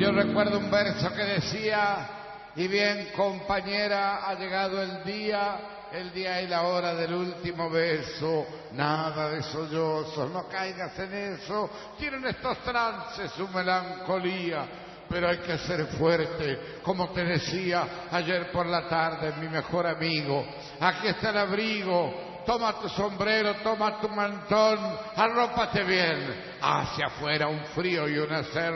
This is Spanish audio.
yo recuerdo un verso que decía: y bien, compañera, ha llegado el día y la hora del último beso. Nada de sollozos, no caigas en eso. Tienen estos trances su melancolía, pero hay que ser fuerte, como te decía ayer por la tarde mi mejor amigo. Aquí está el abrigo, toma tu sombrero, toma tu mantón, arrópate bien. Hacia afuera un frío y una sed